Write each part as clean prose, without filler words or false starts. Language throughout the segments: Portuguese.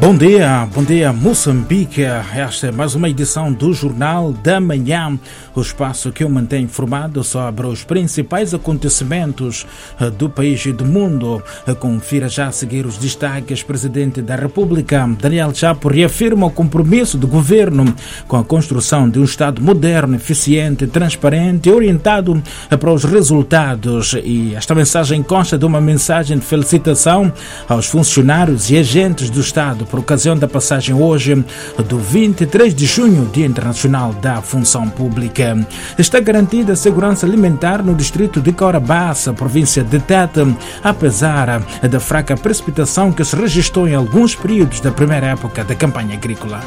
Bom dia Moçambique. Esta é mais uma edição do Jornal da Manhã, o espaço que eu mantenho informado sobre os principais acontecimentos do país e do mundo. Confira já a seguir os destaques. Presidente da República, Daniel Chapo, reafirma o compromisso do governo com a construção de um Estado moderno, eficiente, transparente e orientado para os resultados. E esta mensagem consta de uma mensagem de felicitação aos funcionários e agentes do Estado por ocasião da passagem hoje do 23 de junho, Dia Internacional da Função Pública. Está garantida a segurança alimentar no distrito de Corabaça, província de Tete, apesar da fraca precipitação que se registrou em alguns períodos da primeira época da campanha agrícola.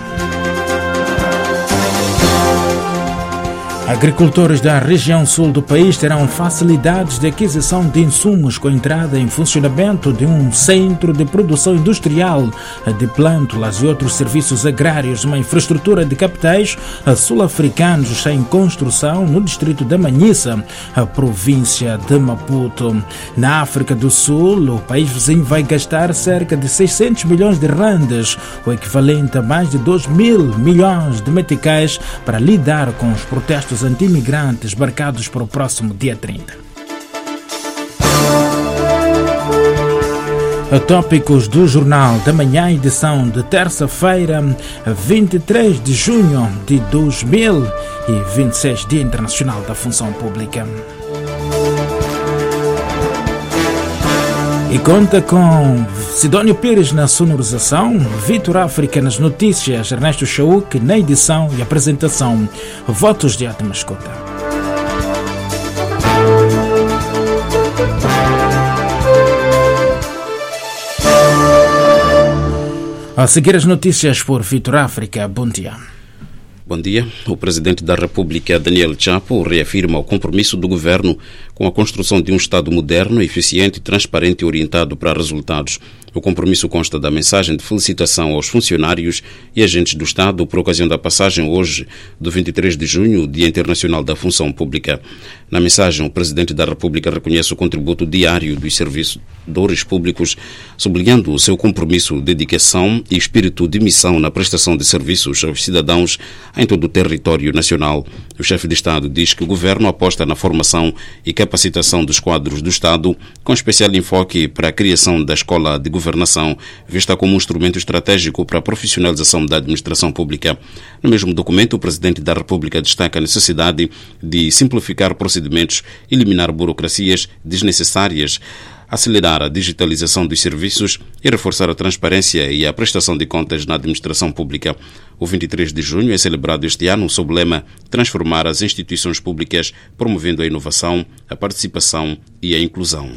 Agricultores da região sul do país terão facilidades de aquisição de insumos com a entrada em funcionamento de um centro de produção industrial de plântulas e outros serviços agrários. Uma infraestrutura de capitais sul-africanos está em construção no distrito da Manhissa, a província de Maputo. Na África do Sul, o país vizinho vai gastar cerca de 600 milhões de randes, o equivalente a mais de 2 mil milhões de meticais, para lidar com os protestos anti-imigrantes marcados para o próximo dia 30. Tópicos do Jornal da Manhã, edição de terça-feira, 23 de junho de 2026, Dia Internacional da Função Pública. E conta com Sidónio Pires na sonorização, Vitor África nas notícias, Ernesto Chauk na edição e apresentação. Votos de ótima escuta. A seguir as notícias por Vitor África. Bom dia. Bom dia. O Presidente da República, Daniel Chapo, reafirma o compromisso do Governo com a construção de um Estado moderno, eficiente, transparente e orientado para resultados. O compromisso consta da mensagem de felicitação aos funcionários e agentes do Estado por ocasião da passagem hoje do 23 de junho, Dia Internacional da Função Pública. Na mensagem, o Presidente da República reconhece o contributo diário dos servidores públicos, sublinhando o seu compromisso, dedicação e espírito de missão na prestação de serviços aos cidadãos em todo o território nacional. O chefe de Estado diz que o Governo aposta na formação e capacitação dos quadros do Estado, com especial enfoque para a criação da Escola de Governação, vista como um instrumento estratégico para a profissionalização da administração pública. No mesmo documento, o Presidente da República destaca a necessidade de simplificar procedimentos, eliminar burocracias desnecessárias, acelerar a digitalização dos serviços e reforçar a transparência e a prestação de contas na administração pública. O 23 de junho é celebrado este ano sob o lema Transformar as instituições públicas, promovendo a inovação, a participação e a inclusão.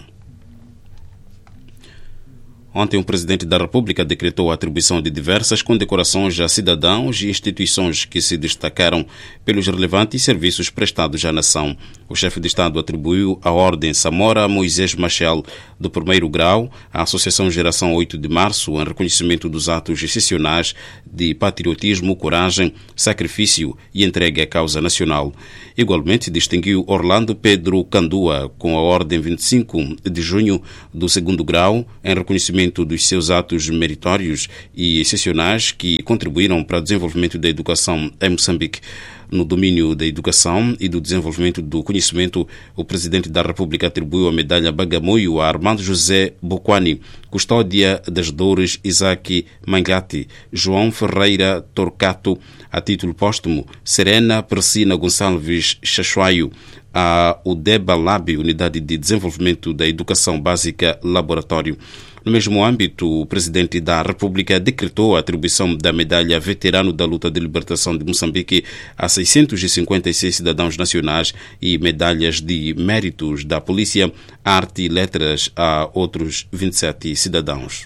Ontem, o Presidente da República decretou a atribuição de diversas condecorações a cidadãos e instituições que se destacaram pelos relevantes serviços prestados à nação. O chefe de Estado atribuiu a Ordem Samora Moisés Machel do 1º grau à Associação Geração 8 de Março em reconhecimento dos atos excepcionais de patriotismo, coragem, sacrifício e entrega à causa nacional. Igualmente, distinguiu Orlando Pedro Candua com a Ordem 25 de junho do 2º grau em reconhecimento dos seus atos meritórios e excepcionais que contribuíram para o desenvolvimento da educação em Moçambique. No domínio da educação e do desenvolvimento do conhecimento, o Presidente da República atribuiu a medalha Bagamoio a Armando José Bokwani, Custódia das Dores Isaac Mangati, João Ferreira Torcato, a título póstumo, Serena Persina Gonçalves Chachuaio, a UDEBA Lab, Unidade de Desenvolvimento da Educação Básica Laboratório. No mesmo âmbito, o Presidente da República decretou a atribuição da medalha Veterano da Luta de Libertação de Moçambique a 656 cidadãos nacionais e medalhas de méritos da Polícia, Arte e Letras a outros 27 cidadãos.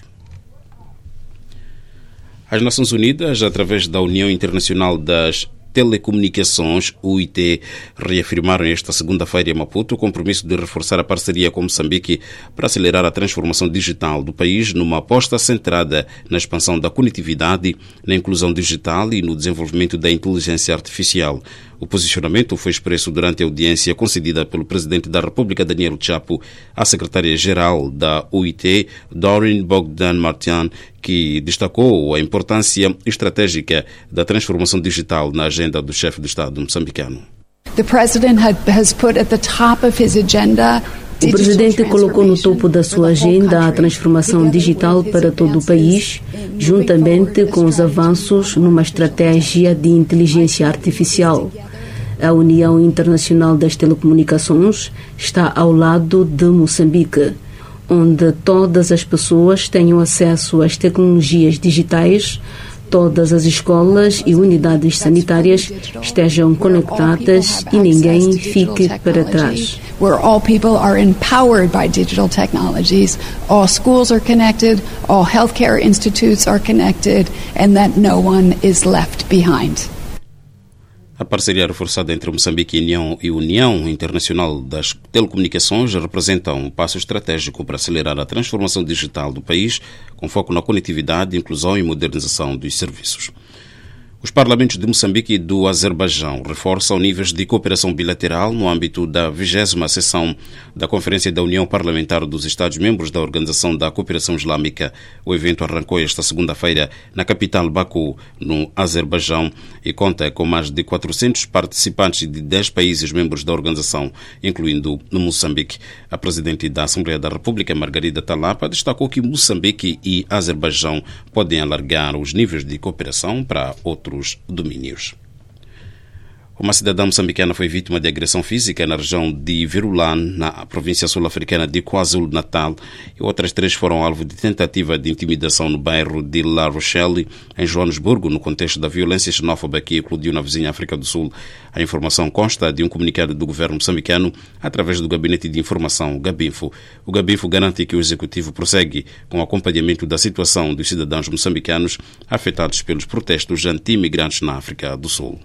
As Nações Unidas, através da União Internacional das Telecomunicações, UIT, reafirmaram esta segunda-feira em Maputo o compromisso de reforçar a parceria com Moçambique para acelerar a transformação digital do país numa aposta centrada na expansão da conectividade, na inclusão digital e no desenvolvimento da inteligência artificial. O posicionamento foi expresso durante a audiência concedida pelo Presidente da República, Daniel Chapo, à Secretária-Geral da UIT, Doreen Bogdan-Martian, que destacou a importância estratégica da transformação digital na agenda do chefe do Estado moçambicano. The President has put at the top of his agenda. O Presidente colocou no topo da sua agenda a transformação digital para todo o país, juntamente com os avanços numa estratégia de inteligência artificial. A União Internacional das Telecomunicações está ao lado de Moçambique, onde todas as pessoas tenham acesso às tecnologias digitais, todas as escolas e unidades sanitárias estejam conectadas e ninguém fique para trás. Where all people are empowered by digital technologies, all schools are connected, all healthcare institutes are connected, and that no one is left behind. A parceria reforçada entre Moçambique e União Internacional das Telecomunicações representa um passo estratégico para acelerar a transformação digital do país, com foco na conectividade, inclusão e modernização dos serviços. Os parlamentos de Moçambique e do Azerbaijão reforçam níveis de cooperação bilateral no âmbito da 20ª sessão da Conferência da União Parlamentar dos Estados-membros da Organização da Cooperação Islâmica. O evento arrancou esta segunda-feira na capital Baku, no Azerbaijão, e conta com mais de 400 participantes de 10 países membros da organização, incluindo Moçambique. A presidente da Assembleia da República, Margarida Talapa, destacou que Moçambique e Azerbaijão podem alargar os níveis de cooperação para outros domínios. Uma cidadã moçambicana foi vítima de agressão física na região de Virulan, na província sul-africana de KwaZulu-Natal, e outras 3 foram alvo de tentativa de intimidação no bairro de La Rochelle, em Joanesburgo, no contexto da violência xenófoba que eclodiu na vizinha África do Sul. A informação consta de um comunicado do governo moçambicano através do Gabinete de Informação, Gabinfo. O Gabinfo garante que o Executivo prossegue com o acompanhamento da situação dos cidadãos moçambicanos afetados pelos protestos anti-imigrantes na África do Sul.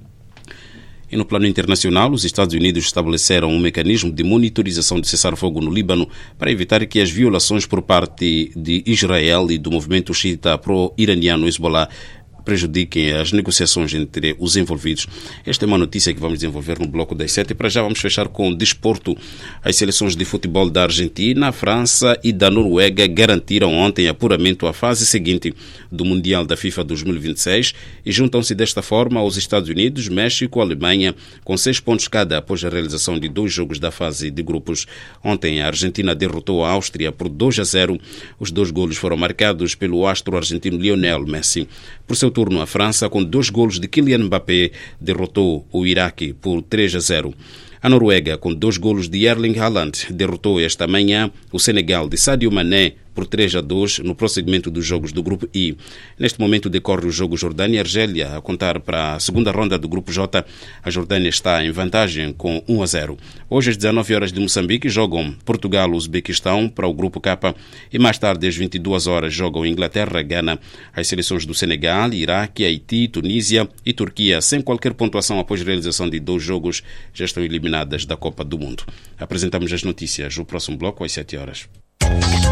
E no plano internacional, os Estados Unidos estabeleceram um mecanismo de monitorização de cessar-fogo no Líbano para evitar que as violações por parte de Israel e do movimento xiita pró-iraniano Hezbollah prejudiquem as negociações entre os envolvidos. Esta é uma notícia que vamos desenvolver no bloco das 7. Para já vamos fechar com o desporto. As seleções de futebol da Argentina, França e da Noruega garantiram ontem apuramento à fase seguinte do Mundial da FIFA 2026 e juntam-se desta forma aos Estados Unidos, México e Alemanha, com 6 pontos cada após a realização de 2 jogos da fase de grupos. Ontem a Argentina derrotou a Áustria por 2-0. Os 2 golos foram marcados pelo astro argentino Lionel Messi. Por seu turno, a França, com 2 golos de Kylian Mbappé, derrotou o Iraque por 3-0. A Noruega, com 2 golos de Erling Haaland, derrotou esta manhã o Senegal de Sadio Mané por 3-2 no prosseguimento dos jogos do Grupo I. Neste momento decorre o jogo Jordânia e Argélia a contar para a segunda ronda do Grupo J. A Jordânia está em vantagem com 1-0. Hoje às 19 horas de Moçambique jogam Portugal e Uzbequistão para o Grupo K e mais tarde às 22 horas jogam Inglaterra e Gana. As seleções do Senegal, Iraque, Haiti, Tunísia e Turquia, sem qualquer pontuação após a realização de 2 jogos, já estão eliminadas da Copa do Mundo. Apresentamos as notícias no próximo bloco às 7 horas.